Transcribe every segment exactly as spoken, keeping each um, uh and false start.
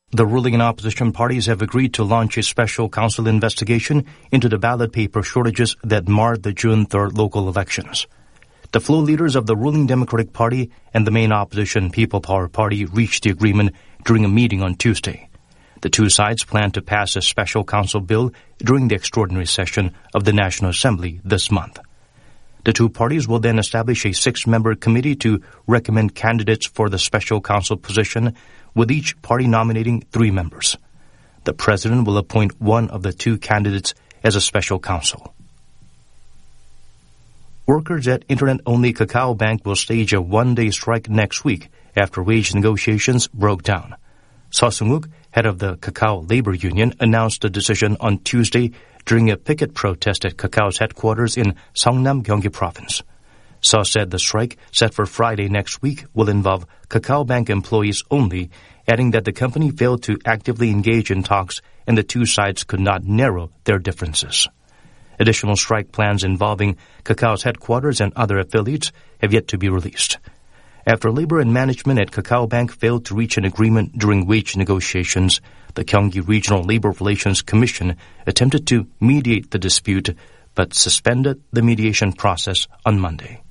The ruling and opposition parties have agreed to launch a special council investigation into the ballot paper shortages that marred the June third local elections. The floor leaders of the ruling Democratic Party and the main opposition People Power Party reached the agreement during a meeting on Tuesday. The two sides plan to pass a special council bill during the extraordinary session of the National Assembly this month. The two parties will then establish a six-member committee to recommend candidates for the special counsel position, with each party nominating three members. The president will appoint one of the two candidates as a special counsel. Workers at Internet-only Kakao Bank will stage a one-day strike next week after wage negotiations broke down. Seo Seung-wook, head of the Kakao Labor Union, announced the decision on Tuesday during a picket protest at Kakao's headquarters in Seongnam, Gyeonggi Province. Seo said the strike, set for Friday next week, will involve Kakao Bank employees only, adding that the company failed to actively engage in talks and the two sides could not narrow their differences. Additional strike plans involving Kakao's headquarters and other affiliates have yet to be released. After labor and management at Kakao Bank failed to reach an agreement during wage negotiations, the Gyeonggi Regional Labor Relations Commission attempted to mediate the dispute but suspended the mediation process on Monday.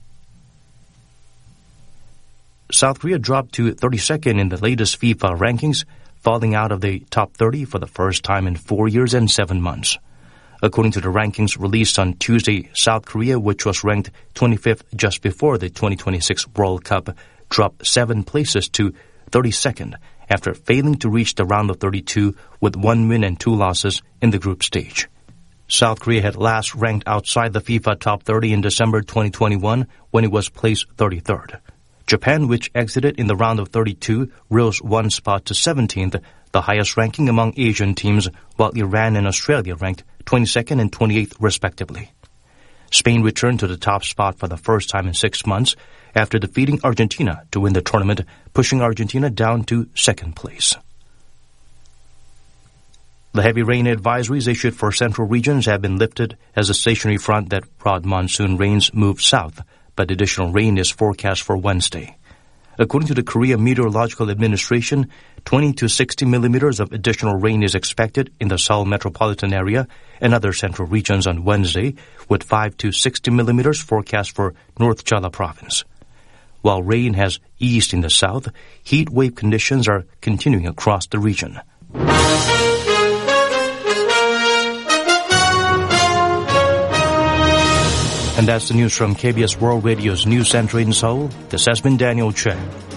South Korea dropped to thirty-second in the latest FIFA rankings, falling out of the top thirty for the first time in four years and seven months. According to the rankings released on Tuesday, South Korea, which was ranked twenty-fifth just before the twenty twenty-six World Cup, dropped seven places to thirty-second after failing to reach the round of thirty-two with one win and two losses in the group stage. South Korea had last ranked outside the FIFA top thirty in December twenty twenty-one when it was placed thirty-third. Japan, which exited in the round of thirty-two, rose one spot to seventeenth, the highest ranking among Asian teams, while Iran and Australia ranked twenty-second and twenty-eighth respectively. Spain returned to the top spot for the first time in six months after defeating Argentina to win the tournament, pushing Argentina down to second place. The heavy rain advisories issued for central regions have been lifted as a stationary front that brought monsoon rains moved south, but additional rain is forecast for Wednesday. According to the Korea Meteorological Administration, twenty to sixty millimeters of additional rain is expected in the Seoul metropolitan area and other central regions on Wednesday, with five to sixty millimeters forecast for North Jeolla Province. While rain has eased in the south, heat wave conditions are continuing across the region. And that's the news from K B S World Radio's News Center in Seoul. This has been Daniel Chen.